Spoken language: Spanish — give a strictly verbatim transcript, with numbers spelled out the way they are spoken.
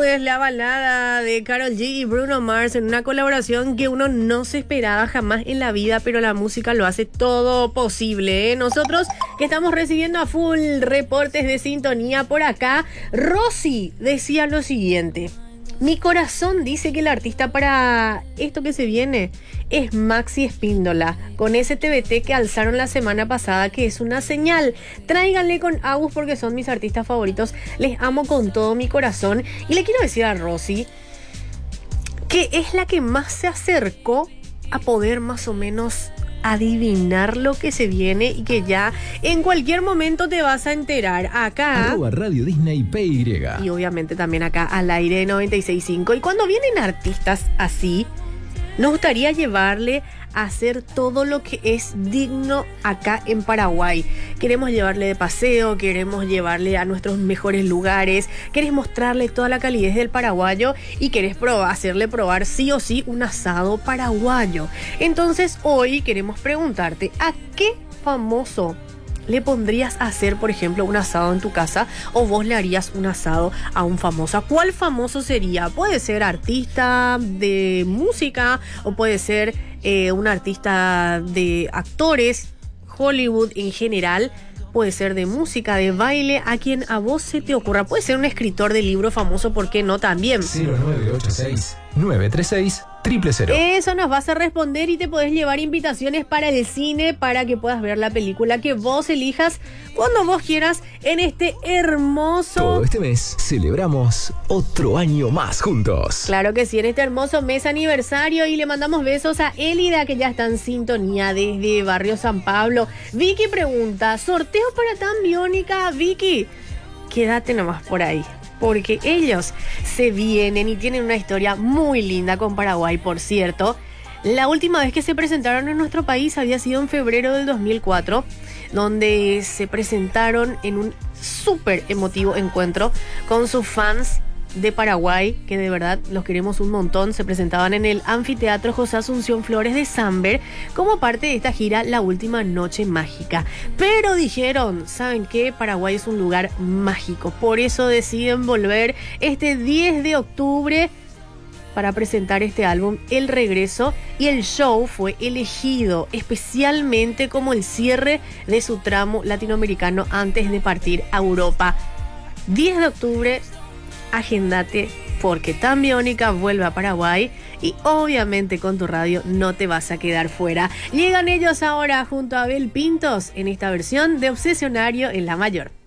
es la balada de Karol G y Bruno Mars en una colaboración que uno no se esperaba jamás en la vida, pero la música lo hace todo posible, ¿eh? Nosotros que estamos recibiendo a full reportes de sintonía por acá, Rosy decía lo siguiente: mi corazón dice que el artista para esto que se viene es Maxi Espíndola, con ese T B T que alzaron la semana pasada, que es una señal. Tráiganle con Agus porque son mis artistas favoritos. Les amo con todo mi corazón. Y le quiero decir a Rosy que es la que más se acercó a poder más o menos adivinar lo que se viene y que ya en cualquier momento te vas a enterar acá. Arroba Radio Disney P Y. Y obviamente también acá al aire noventa y seis punto cinco. Y cuando vienen artistas así, nos gustaría llevarle a hacer todo lo que es digno acá en Paraguay. Queremos llevarle de paseo, queremos llevarle a nuestros mejores lugares, querés mostrarle toda la calidez del paraguayo y querés probar, hacerle probar sí o sí un asado paraguayo. Entonces hoy queremos preguntarte, ¿a qué famoso le pondrías a hacer, por ejemplo, un asado en tu casa, o vos le harías un asado a un famoso? ¿A cuál famoso sería? Puede ser artista de música o puede ser eh, un artista de actores, Hollywood en general. Puede ser de música, de baile, a quien a vos se te ocurra. Puede ser un escritor de libro famoso, ¿por qué no también? cero nueve ocho seis, nueve tres seis, cero cero cero. Eso nos vas a responder y te podés llevar invitaciones para el cine para que puedas ver la película que vos elijas cuando vos quieras en este hermoso... Todo este mes celebramos otro año más juntos. Claro que sí, en este hermoso mes aniversario, y le mandamos besos a Elida, que ya está en sintonía desde Barrio San Pablo. Vicky pregunta, ¿sorteo para Tan Biónica? Vicky, quédate nomás por ahí, porque ellos se vienen y tienen una historia muy linda con Paraguay. Por cierto, la última vez que se presentaron en nuestro país había sido en febrero del dos mil cuatro, donde se presentaron en un súper emotivo encuentro con sus fans de Paraguay, que de verdad los queremos un montón. Se presentaban en el Anfiteatro José Asunción Flores de Samber como parte de esta gira La Última Noche Mágica. Pero dijeron, ¿saben qué? Paraguay es un lugar mágico, por eso deciden volver este diez de octubre para presentar este álbum El Regreso, y el show fue elegido especialmente como el cierre de su tramo latinoamericano antes de partir a Europa. diez de octubre, agéndate, porque Tan Biónica vuelve a Paraguay y obviamente con tu radio no te vas a quedar fuera. Llegan ellos ahora junto a Abel Pintos en esta versión de Obsesionario en La Mayor.